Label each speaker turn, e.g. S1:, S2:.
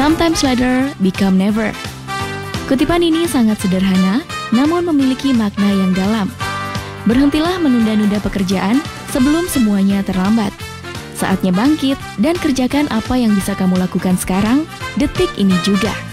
S1: Sometimes later become never. Kutipan ini sangat sederhana, namun memiliki makna yang dalam. Berhentilah menunda-nunda pekerjaan sebelum semuanya terlambat. Saatnya bangkit dan kerjakan apa yang bisa kamu lakukan sekarang, detik ini juga.